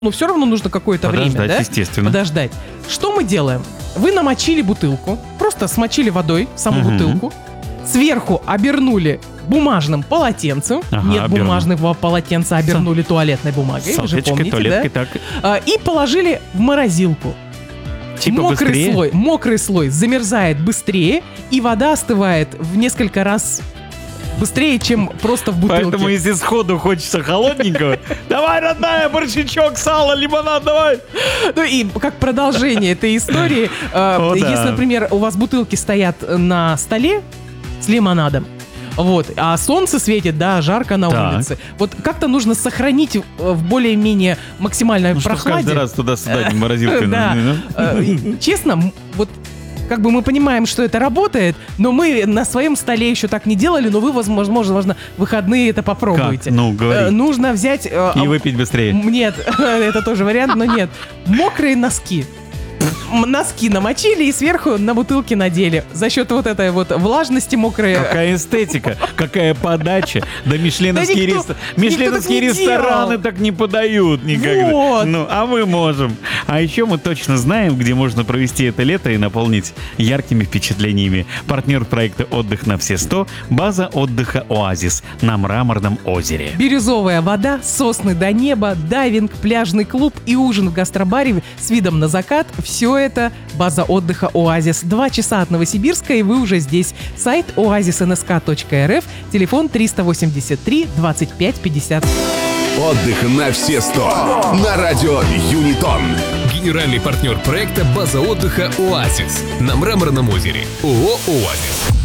Но все равно нужно какое-то время, да? Естественно. Подождать. Что мы делаем? Вы намочили бутылку, просто смочили водой саму бутылку, сверху обернули бумажным полотенцем. Нет бумажного полотенца, обернули туалетной бумагой. Вы же помните, туалеткой, да? И положили в морозилку. Типа Мокрый слой замерзает быстрее, и вода остывает в несколько раз быстрее, чем просто в бутылке. Поэтому если сходу хочется холодненького, давай, родная, борщичок, сало, лимонад, давай. Ну и как продолжение этой истории, если, например, у вас бутылки стоят на столе с лимонадом, вот, а солнце светит, да, жарко на улице. Вот как-то нужно сохранить в более-менее максимальной прохладе. Каждый раз туда-сюда морозилкой. Да. Честно, вот как бы мы понимаем, что это работает, но мы на своем столе еще так не делали, но вы, возможно, в выходные это попробуйте. Как? Ну, говори. Нужно взять... И выпить быстрее. Нет, это тоже вариант, но нет. Мокрые носки. Носки намочили и сверху на бутылке надели. За счет вот этой вот влажности мокрой... Какая эстетика, какая подача. Да мишленовские рестораны так не подают никогда. Вот. Ну, а мы можем. А еще мы точно знаем, где можно провести это лето и наполнить яркими впечатлениями. Партнер проекта «Отдых на все 100» — база отдыха «Оазис» на Мраморном озере. Бирюзовая вода, сосны до неба, дайвинг, пляжный клуб и ужин в гастробаре с видом на закат — все это база отдыха «Оазис». 2 часа от Новосибирска, и вы уже здесь. Сайт oasisnsk.rf, телефон 383 25 50. Отдых на все 100 на радио Юнитон. Генеральный партнер проекта «База отдыха «Оазис» на Мраморном озере. ООО «Оазис».